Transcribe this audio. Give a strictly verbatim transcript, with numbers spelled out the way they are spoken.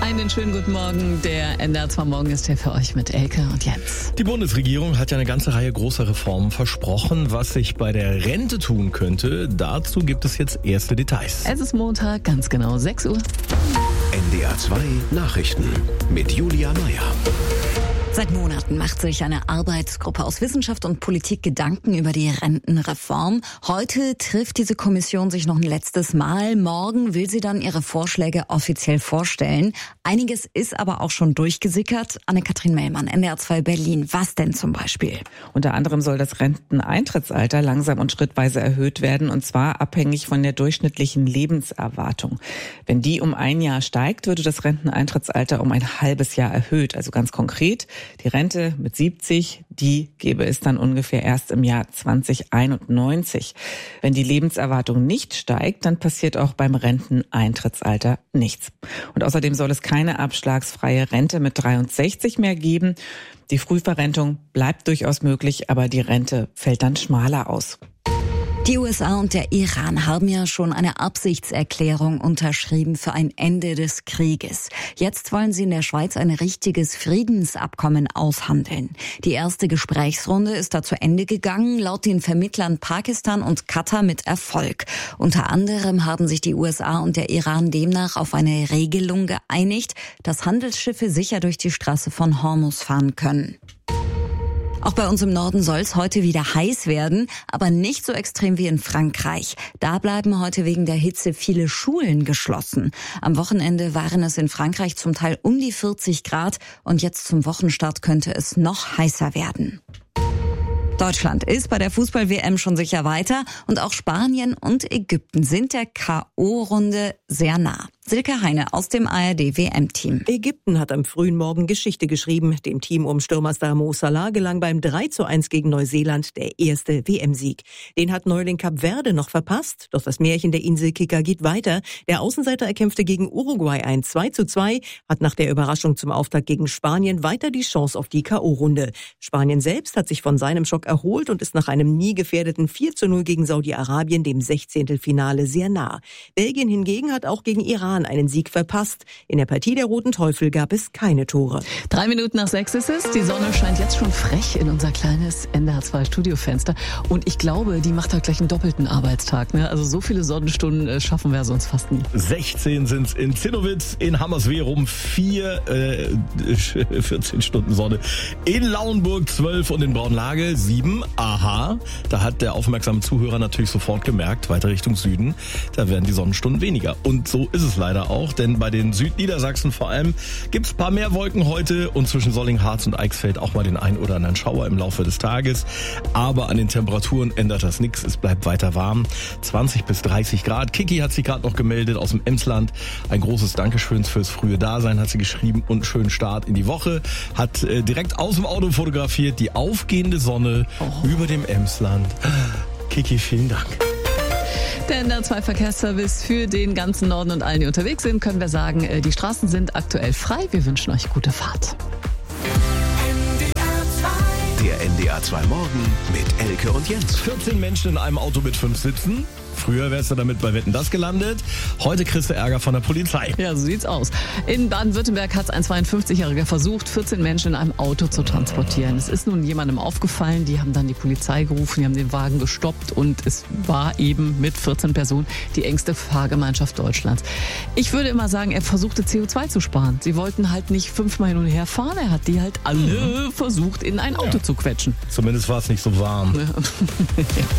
Einen schönen guten Morgen. Der N D R zwei Morgen ist hier für euch mit Elke und Jens. Die Bundesregierung hat ja eine ganze Reihe großer Reformen versprochen, was sich bei der Rente tun könnte. Dazu gibt es jetzt erste Details. Es ist Montag, ganz genau sechs Uhr. N D R zwei Nachrichten mit Julia Meyer. Seit Monaten macht sich eine Arbeitsgruppe aus Wissenschaft und Politik Gedanken über die Rentenreform. Heute trifft diese Kommission sich noch ein letztes Mal. Morgen will sie dann ihre Vorschläge offiziell vorstellen. Einiges ist aber auch schon durchgesickert. Anne-Kathrin Mellmann, N D R zwei Berlin. Was denn zum Beispiel? Unter anderem soll das Renteneintrittsalter langsam und schrittweise erhöht werden, und zwar abhängig von der durchschnittlichen Lebenserwartung. Wenn die um ein Jahr steigt, würde das Renteneintrittsalter um ein halbes Jahr erhöht. Also ganz konkret: Die Rente mit siebzig, die gäbe es dann ungefähr erst im Jahr zweitausendeinundneunzig. Wenn die Lebenserwartung nicht steigt, dann passiert auch beim Renteneintrittsalter nichts. Und außerdem soll es keine abschlagsfreie Rente mit dreiundsechzig mehr geben. Die Frühverrentung bleibt durchaus möglich, aber die Rente fällt dann schmaler aus. Die U S A und der Iran haben ja schon eine Absichtserklärung unterschrieben für ein Ende des Krieges. Jetzt wollen sie in der Schweiz ein richtiges Friedensabkommen aushandeln. Die erste Gesprächsrunde ist da zu Ende gegangen, laut den Vermittlern Pakistan und Katar mit Erfolg. Unter anderem haben sich die U S A und der Iran demnach auf eine Regelung geeinigt, dass Handelsschiffe sicher durch die Straße von Hormuz fahren können. Auch bei uns im Norden soll es heute wieder heiß werden, aber nicht so extrem wie in Frankreich. Da bleiben heute wegen der Hitze viele Schulen geschlossen. Am Wochenende waren es in Frankreich zum Teil um die vierzig Grad und jetzt zum Wochenstart könnte es noch heißer werden. Deutschland ist bei der Fußball-W M schon sicher weiter und auch Spanien und Ägypten sind der K O-Runde sehr nah. Silke Heine aus dem A R D-W M-Team. Ägypten hat am frühen Morgen Geschichte geschrieben. Dem Team um Stürmerstar Mo Salah gelang beim drei zu eins gegen Neuseeland der erste W M-Sieg. Den hat Neuling Kap Verde noch verpasst, doch das Märchen der Inselkicker geht weiter. Der Außenseiter erkämpfte gegen Uruguay ein zwei zu zwei, hat nach der Überraschung zum Auftakt gegen Spanien weiter die Chance auf die K O-Runde. Spanien selbst hat sich von seinem Schock erholt und ist nach einem nie gefährdeten vier zu null gegen Saudi-Arabien dem Sechzehntelfinale sehr nah. Belgien hingegen hat auch gegen Iran einen Sieg verpasst. In der Partie der Roten Teufel gab es keine Tore. Drei Minuten nach sechs ist es. Die Sonne scheint jetzt schon frech in unser kleines N D R zwei Studiofenster. Und ich glaube, die macht heute gleich einen doppelten Arbeitstag. Ne? Also so viele Sonnenstunden äh, schaffen wir sonst fast nie. sechzehn sind es in Zinnowitz, in Hammerswerum vier, äh, vierzehn Stunden Sonne. In Lauenburg zwölf und in Braunlage sieben. Aha, da hat der aufmerksame Zuhörer natürlich sofort gemerkt, weiter Richtung Süden, da werden die Sonnenstunden weniger. Und so ist es leider auch, denn bei den Südniedersachsen vor allem gibt es ein paar mehr Wolken heute und zwischen Solling, Harz und Eichsfeld auch mal den ein oder anderen Schauer im Laufe des Tages. Aber an den Temperaturen ändert das nichts, es bleibt weiter warm. zwanzig bis dreißig Grad. Kiki hat sich gerade noch gemeldet aus dem Emsland. Ein großes Dankeschön fürs frühe Dasein, hat sie geschrieben, und einen schönen Start in die Woche. Hat äh, direkt aus dem Auto fotografiert, die aufgehende Sonne oh. über dem Emsland. Kiki, vielen Dank. Der N D R zwei Verkehrsservice für den ganzen Norden und allen, die unterwegs sind, können wir sagen, die Straßen sind aktuell frei. Wir wünschen euch gute Fahrt. Der N D R zwei Morgen mit Elke und Jens. vierzehn Menschen in einem Auto mit fünf Sitzen. Früher wärst du damit bei Wetten, das gelandet. Heute kriegst du Ärger von der Polizei. Ja, so sieht's aus. In Baden-Württemberg hat ein zweiundfünfzigjähriger versucht, vierzehn Menschen in einem Auto zu transportieren. Es ist nun jemandem aufgefallen, die haben dann die Polizei gerufen, die haben den Wagen gestoppt und es war eben mit vierzehn Personen die engste Fahrgemeinschaft Deutschlands. Ich würde immer sagen, er versuchte C O zwei zu sparen. Sie wollten halt nicht fünfmal hin und her fahren, er hat die halt alle versucht, in ein Auto ja. zu quetschen. Zumindest war es nicht so warm. Ja.